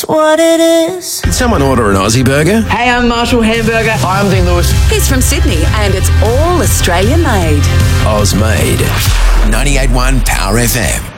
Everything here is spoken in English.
what it is. Did someone order an Aussie burger? Hey, I'm Marshall Hamburger. Hi, I'm Dean Lewis. He's from Sydney and it's all Australian made. Oz made. 98.1 Power FM.